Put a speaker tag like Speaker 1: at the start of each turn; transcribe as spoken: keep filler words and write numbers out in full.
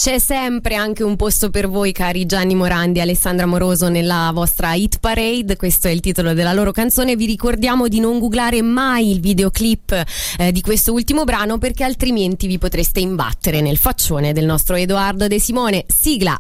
Speaker 1: C'è sempre anche un posto per voi, cari Gianni Morandi e Alessandra Moroso, nella vostra hit parade. Questo è il titolo della loro canzone. Vi ricordiamo di non googlare mai il videoclip eh, di questo ultimo brano, perché altrimenti vi potreste imbattere nel faccione del nostro Edoardo De Simone. Sigla.